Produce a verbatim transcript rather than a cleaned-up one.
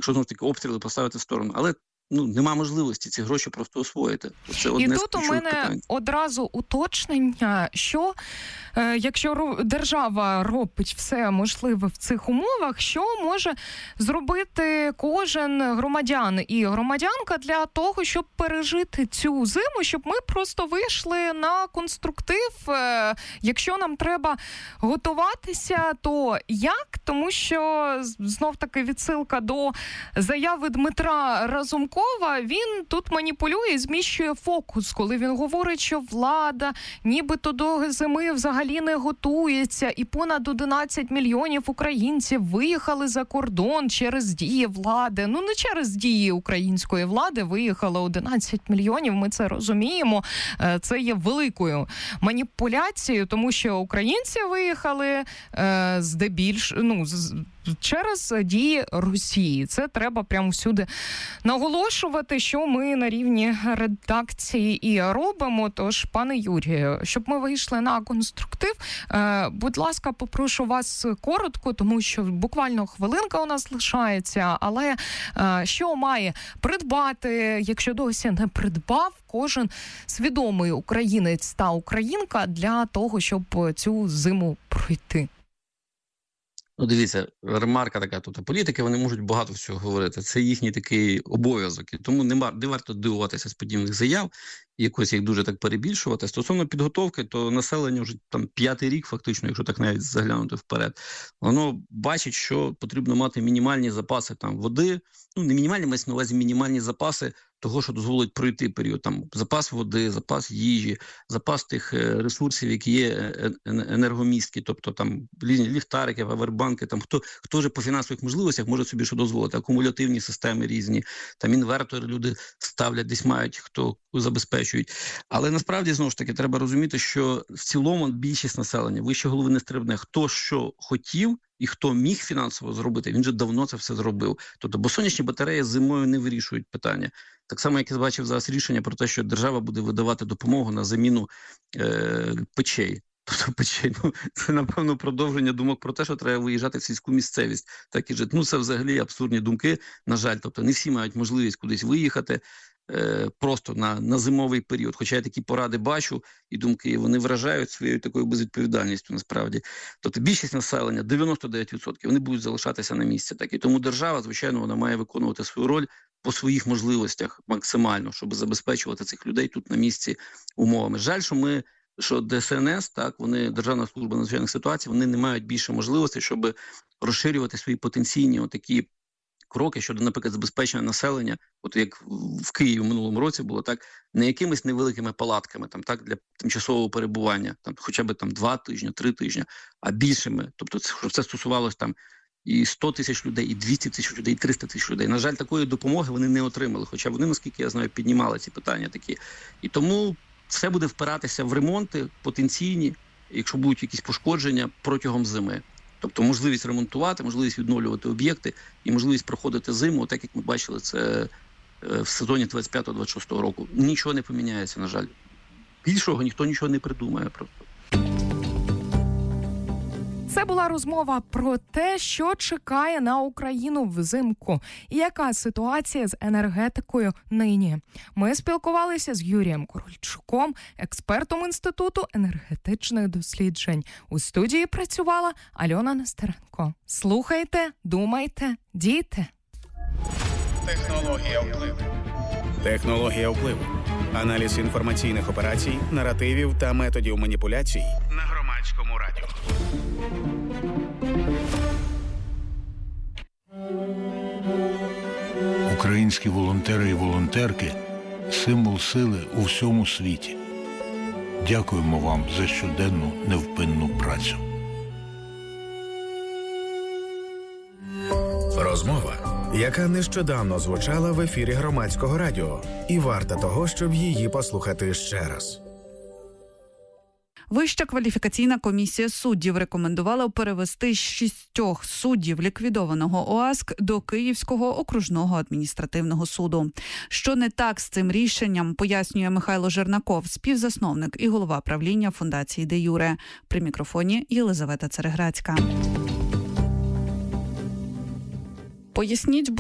якщо, знову ж таки, обстріли поставити в сторону. Але ну, нема можливості ці гроші просто освоїти. Це одне І з тут у мене питань. одразу уточнення, що е, якщо держава робить все можливе в цих умовах, що може зробити кожен громадян і громадянка для того, щоб пережити цю зиму, щоб ми просто вийшли на конструктив. Е, якщо нам треба готуватися, то як? Тому що, знов-таки, відсилка до заяви Дмитра Разумкова, він тут маніпулює і зміщує фокус, коли він говорить, що влада нібито до зими взагалі не готується, і понад одинадцять мільйонів українців виїхали за кордон через дії влади. Ну, не через дії української влади виїхало одинадцять мільйонів, ми це розуміємо. Це є великою маніпуляцією, тому що українці виїхали е, здебільш, ну, з, через дії Росії. Це треба прямо всюди наголошувати, що ми на рівні редакції і робимо. Тож, пане Юрію, щоб ми вийшли на конструктив, е, будь ласка, попрошу вас коротко, тому що буквально хвилинка у нас лишається, але е, що має придбати, якщо досі не придбав, кожен свідомий українець та українка для того, щоб цю зиму пройти? Ну, дивіться, ремарка така, тобто політики, вони можуть багато всього говорити, це їхній такий обов'язок, і тому не, не варто дивуватися з подібних заяв, і якось їх дуже так перебільшувати. Стосовно підготовки, то населення вже там п'ятий рік фактично, якщо так навіть заглянути вперед, воно бачить, що потрібно мати мінімальні запаси там води, ну не мінімальні, мається на увазі мінімальні запаси того, що дозволить пройти період, там запас води, запас їжі, запас тих ресурсів, які є енергомісткі, тобто там ліхтарики, павербанки, там хто хто вже по фінансових можливостях може собі що дозволити, акумулятивні системи різні, там інвертори люди ставлять, десь мають, хто забезпечують. Але насправді, знову ж таки, треба розуміти, що в цілому більшість населення, вище голови не стрибне, хто що хотів, і хто міг фінансово зробити, він же давно це все зробив. Тобто, бо сонячні батареї зимою не вирішують питання. Так само, як я бачив зараз рішення про те, що держава буде видавати допомогу на заміну е, печей. Тобто печей, ну, це, напевно, продовження думок про те, що треба виїжджати в сільську місцевість. Так і жити. Ну, це взагалі абсурдні думки, на жаль. Тобто, не всі мають можливість кудись виїхати е, просто на, на зимовий період. Хоча я такі поради бачу і думки, вони вражають своєю такою безвідповідальністю, насправді. Тобто, більшість населення, дев'яносто дев'ять відсотків, вони будуть залишатися на місці. Так. І тому держава, звичайно, вона має виконувати свою роль по своїх можливостях максимально, щоб забезпечувати цих людей тут на місці умовами. Жаль, що ми що ДСНС, так, вони, Державна служба надзвичайних ситуацій, вони не мають більше можливостей, щоб розширювати свої потенційні отакі кроки щодо, наприклад, забезпечення населення, от як в Києві в минулому році було, так, не якимись невеликими палатками, там, так, для тимчасового перебування, там, хоча б там два тижні, три тижні, а більшими, тобто, щоб це стосувалось там і сто тисяч людей, і двісті тисяч людей, і триста тисяч людей. На жаль, такої допомоги вони не отримали, хоча вони, наскільки я знаю, піднімали ці питання такі. І тому все буде впиратися в ремонти потенційні, якщо будуть якісь пошкодження протягом зими. Тобто можливість ремонтувати, можливість відновлювати об'єкти і можливість проходити зиму, так як ми бачили це в сезоні двадцять п'ятого двадцять шостого року. Нічого не поміняється, на жаль. Більшого ніхто нічого не придумає просто. Це була розмова про те, що чекає на Україну взимку і яка ситуація з енергетикою нині. Ми спілкувалися з Юрієм Корольчуком, експертом Інституту енергетичних досліджень. У студії працювала Альона Нестеренко. Слухайте, думайте, дійте. Технологія впливу. Технологія впливу. Аналіз інформаційних операцій, наративів та методів маніпуляцій на Громадському радіо. Українські волонтери і волонтерки – символ сили у всьому світі. Дякуємо вам за щоденну невпинну працю. Розмова, яка нещодавно звучала в ефірі Громадського радіо, і варта того, щоб її послухати ще раз. Вища кваліфікаційна комісія суддів рекомендувала перевести шістьох суддів ліквідованого ОАСК до Київського окружного адміністративного суду. Що не так з цим рішенням, пояснює Михайло Жернаков, співзасновник і голова правління фундації «Де Юре». При мікрофоні Єлизавета Цереграцька. Поясніть,